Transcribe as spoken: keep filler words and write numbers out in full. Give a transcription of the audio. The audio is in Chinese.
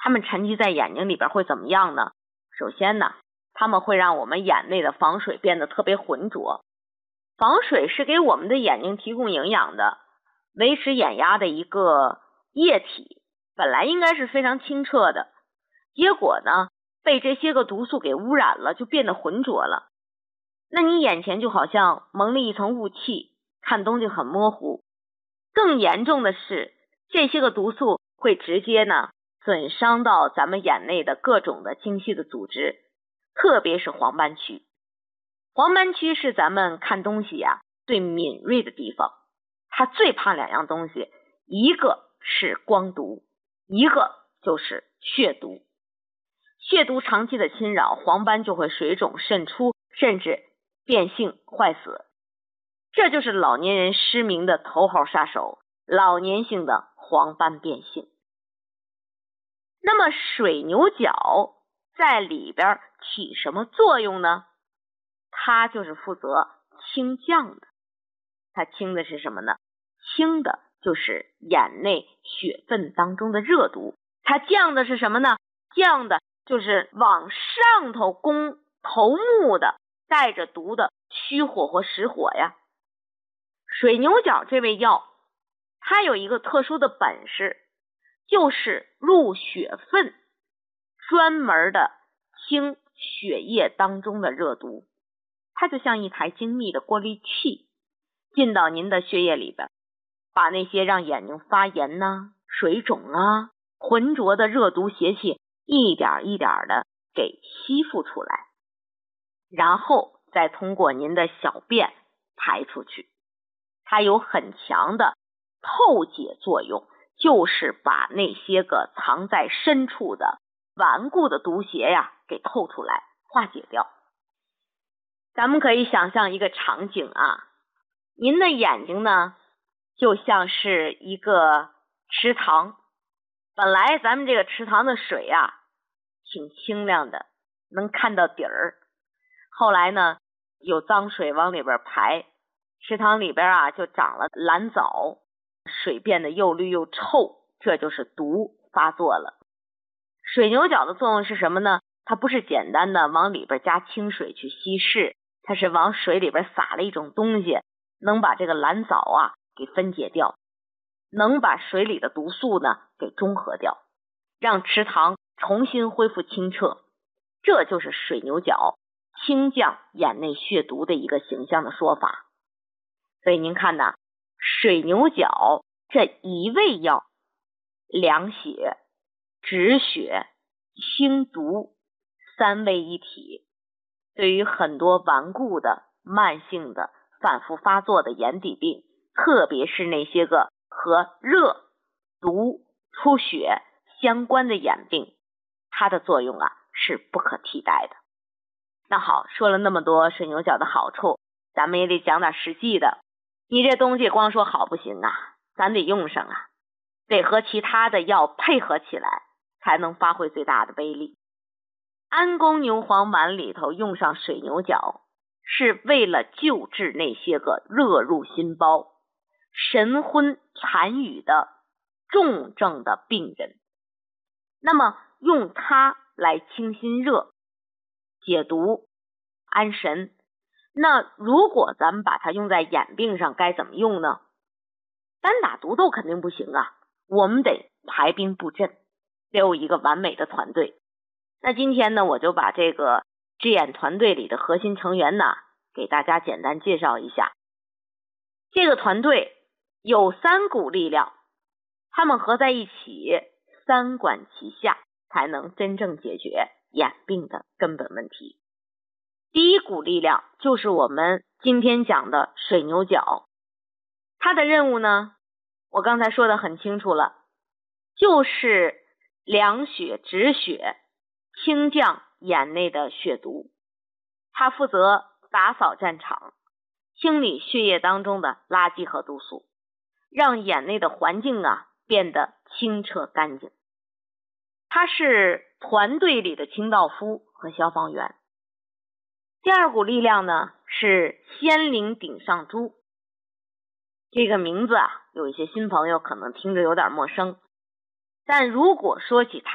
它们沉积在眼睛里边会怎么样呢？首先呢，它们会让我们眼内的房水变得特别浑浊。房水是给我们的眼睛提供营养的，维持眼压的一个液体，本来应该是非常清澈的，结果呢，被这些个毒素给污染了，就变得浑浊了。那你眼前就好像蒙了一层雾气，看东西很模糊。更严重的是，这些个毒素会直接呢损伤到咱们眼内的各种的精细的组织，特别是黄斑区。黄斑区是咱们看东西呀、啊、最敏锐的地方，它最怕两样东西，一个是光毒，一个就是血毒。血毒长期的侵扰，黄斑就会水肿渗出，甚至变性坏死。这就是老年人失明的头号杀手，老年性的黄斑变性。那么水牛角在里边起什么作用呢？它就是负责清降的。它清的是什么呢？清的就是眼内血分当中的热毒。它降的是什么呢？降的就是往上头攻头目的带着毒的虚火或实火呀。水牛角这味药，它有一个特殊的本事，就是入血分，专门的清血液当中的热毒。它就像一台精密的过滤器，进到您的血液里边，把那些让眼睛发炎呐、水肿啊、浑浊的热毒邪气一点一点的给吸附出来，然后再通过您的小便排出去。它有很强的透解作用，就是把那些个藏在深处的顽固的毒邪呀给透出来，化解掉。咱们可以想象一个场景啊，您的眼睛呢就像是一个池塘，本来咱们这个池塘的水啊挺清亮的，能看到底儿。后来呢，有脏水往里边排，池塘里边啊就长了蓝藻，水变得又绿又臭，这就是毒发作了。水牛角的作用是什么呢？它不是简单的往里边加清水去稀释，它是往水里边撒了一种东西，能把这个蓝藻啊给分解掉，能把水里的毒素呢给中和掉，让池塘重新恢复清澈。这就是水牛角清降眼内血毒的一个形象的说法。所以您看呐，水牛角这一味药，凉血、止血、清毒，三位一体，对于很多顽固的、慢性的、反复发作的眼底病，特别是那些个和热、毒、出血相关的眼病，它的作用啊是不可替代的。那好，说了那么多水牛角的好处，咱们也得讲点实际的。你这东西光说好不行啊，咱得用上啊，得和其他的药配合起来，才能发挥最大的威力。安宫牛黄丸里头用上水牛角，是为了救治那些个热入心包、神昏残语的重症的病人。那么用它来清心热、解毒、安神。那如果咱们把它用在眼病上，该怎么用呢？单打独斗肯定不行啊，我们得排兵布阵，得有一个完美的团队。那今天呢，我就把这个智眼团队里的核心成员呢，给大家简单介绍一下。这个团队有三股力量，他们合在一起，三管齐下，才能真正解决眼病的根本问题。第一股力量就是我们今天讲的水牛角，它的任务呢，我刚才说的很清楚了，就是凉血止血，清降眼内的血毒。它负责打扫战场，清理血液当中的垃圾和毒素，让眼内的环境啊变得清澈干净。它是团队里的清道夫和消防员。第二股力量呢是仙灵顶上珠，这个名字啊，有一些新朋友可能听着有点陌生，但如果说起它